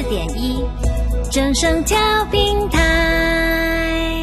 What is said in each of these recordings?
104.1正声调频台。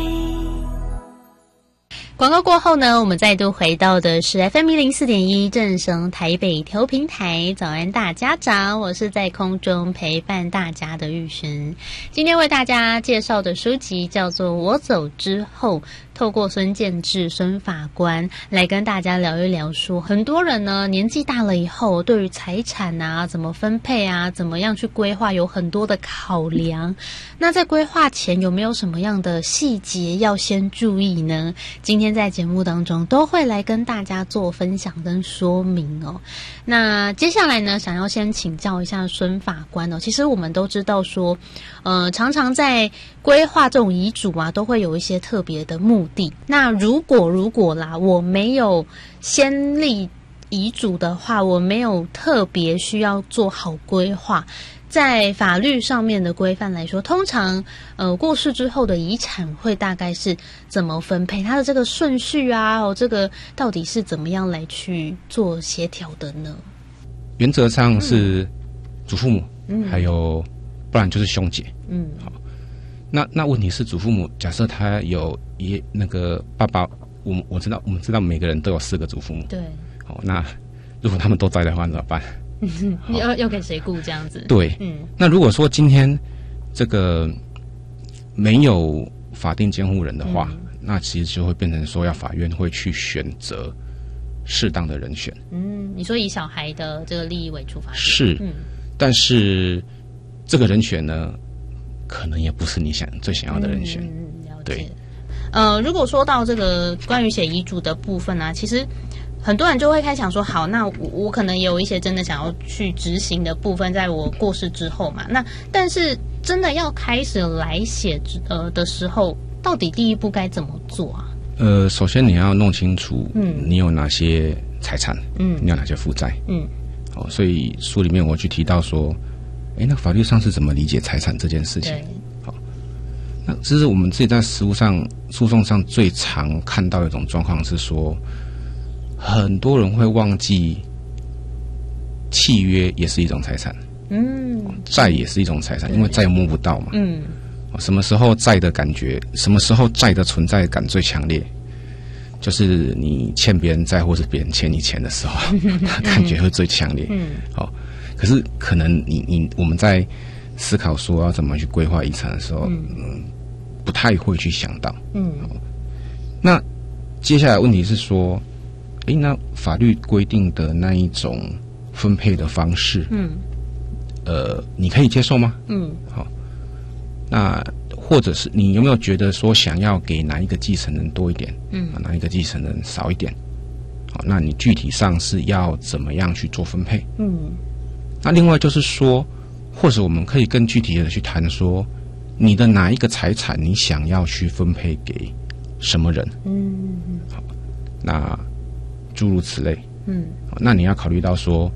广告过后呢，我们再度回到的是 FM104.1正声台北调频台。早安大家长，我是在空中陪伴大家的玉璇。今天为大家介绍的书籍叫做《我走之后》，透过孙建志孙法官来跟大家聊一聊说，很多人呢年纪大了以后，对于财产啊怎么分配啊，怎么样去规划，有很多的考量。那在规划前有没有什么样的细节要先注意呢？今天在节目当中都会来跟大家做分享跟说明哦。那接下来呢，想要先请教一下孙法官哦。其实我们都知道说，常常在规划这种遗嘱啊，都会有一些特别的目的。那如果啦，我没有先立遗嘱的话，我没有特别需要做好规划。在法律上面的规范来说，通常过世之后的遗产会大概是怎么分配？它的这个顺序啊，这个到底是怎么样来去做协调的呢？ 原则上是祖父母，还有不然就是兄姐。好，那问题是祖父母，假设他有那个爸爸，我们知道每个人都有4个祖父母。对。好，那如果他们都在的话怎么办？ 要给谁顾这样子？ 对，那如果说今天这个没有法定监护人的话，那其实就会变成说要法院会去选择适当的人选。 你说以小孩的这个利益为出发点是，但是这个人选呢，可能也不是你最想要的人选。 了解。对。如果说到这个关于写遗嘱的部分啊，其实很多人就会开始想说，好，那我可能也有一些真的想要去执行的部分，在我过世之后嘛。那但是真的要开始来写的时候，到底第一步该怎么做啊？ 首先你要弄清楚，你有哪些财产，你有哪些负债，所以书里面我去提到说，那法律上是怎么理解财产这件事情？好，那这是我们自己在实务上、诉讼上最常看到一种状况是说，很多人会忘记契约也是一种财产，债也是一种财产，因为债摸不到嘛，什么时候债的感觉，什么时候债的存在感最强烈，就是你欠别人债或是别人欠你钱的时候，感觉会最强烈。好，可是可能我们在思考说要怎么去规划遗产的时候，不太会去想到。那接下来问题是说，那法律规定的那一种分配的方式，你可以接受吗？好，那或者是你有没有觉得说想要给哪一个继承人多一点，哪一个继承人少一点？好，那你具体上是要怎么样去做分配？那另外就是说，或者我们可以更具体的去谈说，你的哪一个财产你想要去分配给什么人？好，那诸如此类。那你要考虑到说，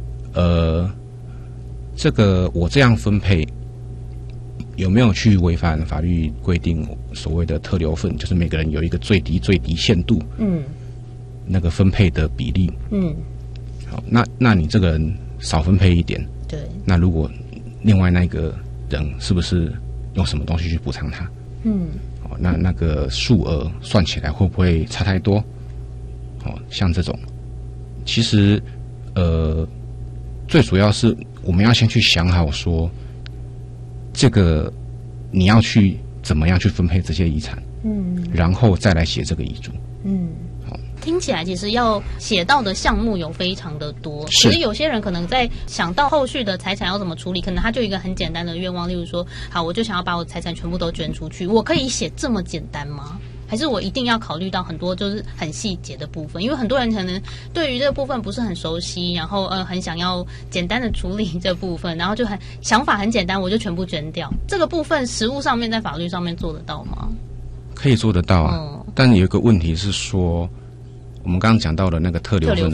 这个我这样分配有没有去违反法律规定所谓的特留份，就是每个人有一个最低限度，那个分配的比例。好，那你这个人少分配一点，对，那如果另外那个人是不是用什么东西去补偿他？好，那个数额算起来会不会差太多？像这种，其实最主要是我们要先去想好说，这个你要去怎么样去分配这些遗产，然后再来写这个遗嘱。 听起来其实要写到的项目有非常的多，其实有些人可能在想到后续的财产要怎么处理，可能他就有一个很简单的愿望，例如说，好，我就想要把我的财产全部都捐出去，我可以写这么简单吗？还是我一定要考虑到很多就是很细节的部分？因为很多人可能对于这个部分不是很熟悉，然后很想要简单的处理这部分，然后就想法很简单，我就全部捐掉。这个部分实务上面在法律上面做得到吗？ 可以做得到啊，但有一个问题是说，我们刚刚讲到的那个特留份